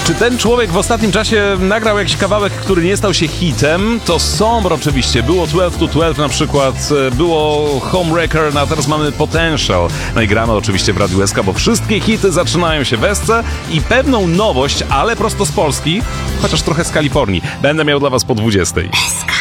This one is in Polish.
Czy ten człowiek w ostatnim czasie nagrał jakiś kawałek, który nie stał się hitem? To Sombr oczywiście, było 12 to 12 na przykład, było Homewrecker, no a teraz mamy Potential. No i gramy oczywiście w Radiu SK, bo wszystkie hity zaczynają się w SC i pewną nowość, ale prosto z Polski, chociaż trochę z Kalifornii, będę miał dla was po 20. SK.